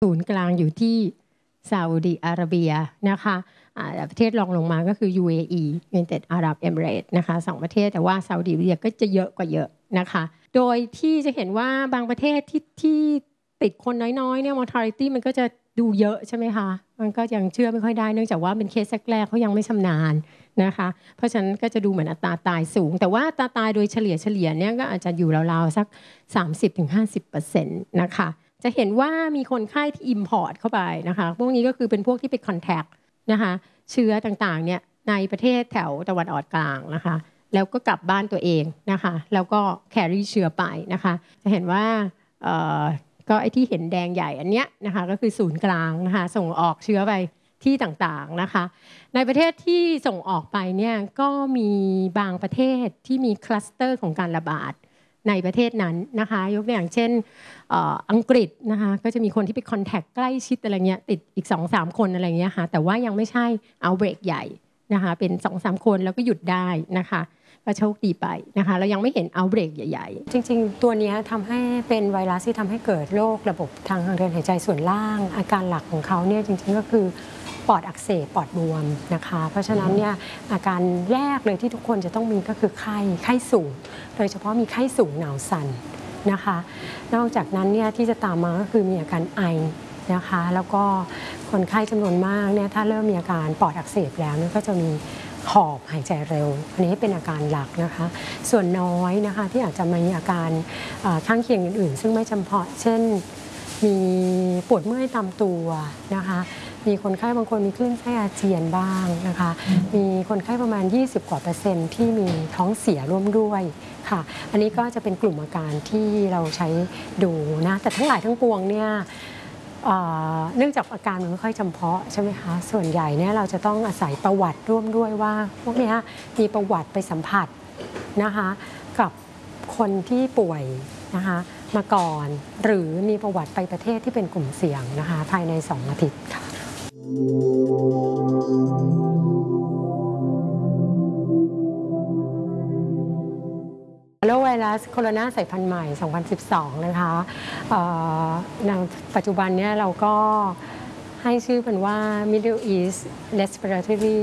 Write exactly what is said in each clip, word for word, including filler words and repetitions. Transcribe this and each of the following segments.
ศูนย์กลางอยู่ที่ซาอุดิอาระเบียนะคะประเทศรองลงมาก็คือ ยู เอ อี United Arab Emirates นะคะสองประเทศแต่ว่าซาอุดิอาระเบียก็จะเยอะกว่าเยอะนะคะโดยที่จะเห็นว่าบางประเทศที่ที่ติดคนน้อยๆเนี่ย mortality มันก็จะดูเยอะใช่ไหมคะมันก็ยังเชื่อไม่ค่อยได้เนื่องจากว่าเป็นเคสแรกๆเขายังไม่ชำนาญนะคะเพราะฉะนั้นก็จะดูเหมือนอัตราตายสูงแต่ว่าอัตราตายโดยเฉลี่ยเฉลี่ยเนี่ยก็อาจจะอยู่ราวๆสัก สามสิบถึงห้าสิบเปอร์เซ็นต์ นะคะจะเห็นว่ามีคนไข้ที่ import เข้าไปนะคะพวกนี้ก็คือเป็นพวกที่ไป contact นะคะเชื้อต่างๆเนี่ยในประเทศแถวตะวันออกกลางนะคะแล้วก็กลับบ้านตัวเองนะคะแล้วก็ carry เชื้อไปนะคะจะเห็นว่าก็ไอ้ที่เห็นแดงใหญ่อันเนี้ยนะคะก็คือศูนย์กลางนะคะส่งออกเชื้อไปที่ต่างๆนะคะในประเทศที่ส่งออกไปเนี่ยก็มีบางประเทศที่มีคลัสเตอร์ของการระบาดในประเทศนั้นนะคะยกตัวอย่างเช่นอังกฤษนะคะก็จะมีคนที่ไปคอนแทคใกล้ชิดอะไรเงี้ยติดอีก สองสาม คนอะไรเงี้ยค่ะแต่ว่ายังไม่ใช่เอาเบรกใหญ่นะคะเป็น สองสาม คนแล้วก็หยุดได้นะคะก็โชคดีไปนะคะเรายังไม่เห็นเอาเบรกใหญ่ๆจริงๆตัวนี้ทำให้เป็นไวรัสที่ทำให้เกิดโรคระบบทางทางเดินหายใจส่วนล่างอาการหลักของเขาเนี่ยจริงๆก็คือปอดอักเสบปอดบวมนะคะเพราะฉะนั้นเนี่ยอาการแรกเลยที่ทุกคนจะต้องมีก็คือไข้ไข้สูงโดยเฉพาะมีไข้สูงหนาวสั่นนะคะนอกจากนั้นเนี่ยที่จะตามมาก็คือมีอาการไอนะคะแล้วก็คนไข้จำนวนมากเนี่ยถ้าเริ่มมีอาการปอดอักเสบแล้วเนี่ยก็จะมีหอบหายใจเร็วอันนี้เป็นอาการหลักนะคะส่วนน้อยนะคะที่อาจจะมีอาการข้างเคียงอื่นๆซึ่งไม่จำเพาะเช่นมีปวดเมื่อยตามตัวนะคะมีคนไข้บางคนมีคลื่นไส้อาเจียนบ้างนะคะมีคนไข้ประมาณยี่สิบกว่าเปอร์เซ็นต์ที่มีท้องเสียร่วมด้วยค่ะอันนี้ก็จะเป็นกลุ่มอาการที่เราใช้ดูนะแต่ทั้งหลายทั้งปวงเนี่ยเนื่องจากอาการมันไม่ค่อยจำเพาะใช่ไหมคะส่วนใหญ่เนี่ยเราจะต้องอาศัยประวัติร่วมด้วยว่าพวกนี้มีประวัติไปสัมผัสนะคะกับคนที่ป่วยนะคะมาก่อนหรือมีประวัติไปประเทศที่เป็นกลุ่มเสี่ยงนะคะภายในสองอาทิตย์ค่ะโรคไวรัสโคโรนาสายพันธุ์ใหม่ สองพันสิบสอง นะคะในปัจจุบันนี้เราก็ให้ชื่อเป็นว่า Middle East Respiratory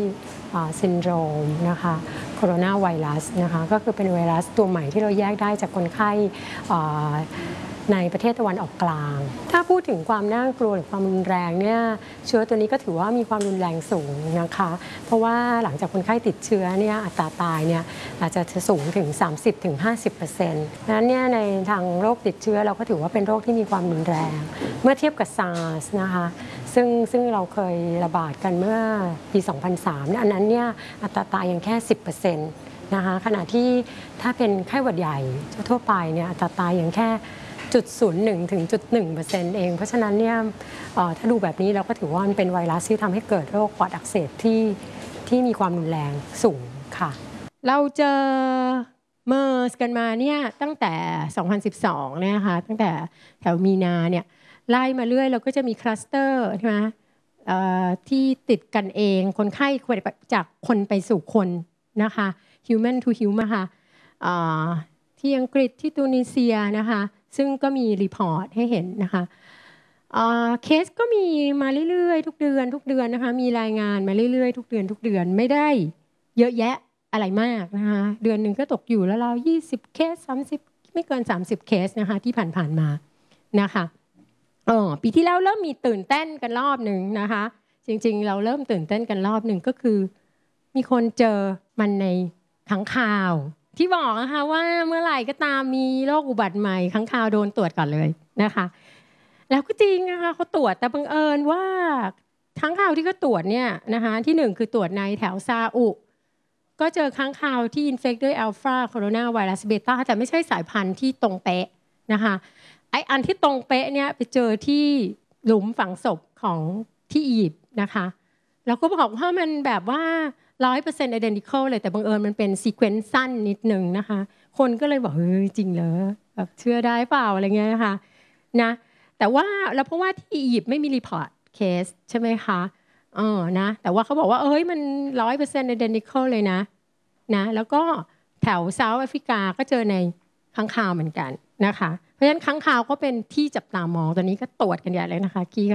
Syndrome นะคะโคโรนาไวรัสนะคะก็คือเป็นไวรัสตัวใหม่ที่เราแยกได้จากคนไข้ในประเทศตะวันออกกลางถ้าพูดถึงความน่ากลัวหรือความรุนแรงเนี่ยเชื้อตัวนี้ก็ถือว่ามีความรุนแรงสูงนะคะเพราะว่าหลังจากคนไข้ติดเชื้อเนี่ยอัตราตายเนี่ยอาจจะสูงถึง สามสิบถึงห้าสิบเปอร์เซ็นต์ ดังนั้นเนี่ยในทางโรคติดเชื้อเราก็ถือว่าเป็นโรคที่มีความรุนแรงเมื่อเทียบกับ ซาร์ส นะคะซึ่งซึ่งเราเคยระบาดกันเมื่อปี สองพันสาม อันนั้นเนี่ยอัตราตายยังแค่ สิบเปอร์เซ็นต์ นะคะขณะที่ถ้าเป็นไข้หวัดใหญ่ทั่วไปเนี่ยอัตราตายยังแค่จุดศูนย์หนึ่งถึงจุดหนึ่งเปอร์เซ็นต์เองเพราะฉะนั้นเนี่ยถ้าดูแบบนี้เราก็ถือว่ามันเป็นไวรัสที่ทำให้เกิดโรคปอดอักเสบที่ที่มีความรุนแรงสูงค่ะเราเจอเมอร์สกันมาเนี่ยตั้งแต่สองพันสิบสองเนี่ยค่ะตั้งแต่แถวมีนาเนี่ยไล่มาเรื่อยเราก็จะมีคลัสเตอร์ใช่ไหมที่ติดกันเองคนไข้จากคนไปสู่คนนะคะ human to human ค่ะที่อังกฤษที่ตูนิเซียนะคะซึ่งก็มีรีพอร์ตให้เห็นนะคะเคสก็มีมาเรื่อยๆทุกเดือนทุกเดือนนะคะมีรายงานมาเรื่อยๆทุกเดือนทุกเดือนไม่ได้เยอะแยะอะไรมากนะคะเดือนหนึ่งก็ตกอยู่แล้วเรายี่สิบเคสสามสิบไม่เกินสามสิบเคสนะคะที่ผ่านๆมานะคะอ๋อปีที่แล้วเริ่มมีตื่นเต้นกันรอบหนึ่งนะคะจริงๆเราเริ่มตื่นเต้นกันรอบหนึ่งก็คือมีคนเจอมันในค้างคาวที่บอกนะคะว่าเมื่อไหร่ก็ตามมีโรคอุบัติใหม่ค้างคาวโดนตรวจก่อนเลยนะคะแล้วก็จริงนะคะเขาตรวจแต่บังเอิญว่าค้างคาวที่เขาตรวจเนี่ยนะคะที่หนึ่งคือตรวจในแถวซาอุก็เจอค้างคาวที่อินเฟคด้วยอัลฟาโคโรนาไวรัสเบต้าแต่ไม่ใช่สายพันธุ์ที่ตรงเป๊ะนะคะไออันที่ตรงเป๊ะเนี่ยไปเจอที่หลุมฝังศพของที่อียิปต์นะคะแล้วก็บอกว่ามันแบบว่าร้อยเปอร์เซ็นต์ identical เลยแต่บังเอิญมันเป็นซีเควนซ์สั้นนิดนึงนะคะคนก็เลยบอกเฮ้ยจริงเหรอแบบเชื่อได้เปล่าอะไรเงี้ยนะคะนะแต่ว่าแล้วเพราะว่าที่อียิปต์ไม่มีรีพอร์ตเคสใช่ไหมคะเออนะแต่ว่าเขาบอกว่าเอ้ยมันร้อยเปอร์เซ็นต์ identical เลยนะนะแล้วก็แถวเซาท์แอฟริกาก็เจอในค้างคาวเหมือนกันนะคะเพราะฉะนั้นค้างคาวก็เป็นที่จับตามองตอนนี้ก็ตรวจกันใหญ่เลยนะคะกี้